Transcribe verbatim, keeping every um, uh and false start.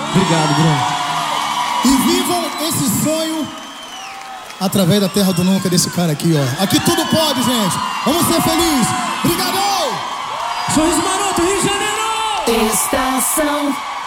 Obrigado, Bruno. E vivam esse sonho através da Terra do Nunca desse cara aqui, ó. Aqui tudo pode, gente. Vamos ser felizes. Obrigado! Sorriso Maroto, Rio de Janeiro! Estação